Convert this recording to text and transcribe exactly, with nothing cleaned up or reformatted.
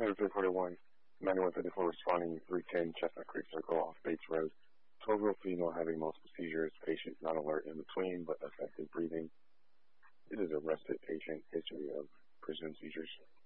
three forty-one, ninety-one fifty-four responding, three ten Chestnut Creek Circle off Bates Road. twelve-year-old female having multiple seizures, patient not alert in between but effective breathing. It is a rested patient, history of presumed seizures.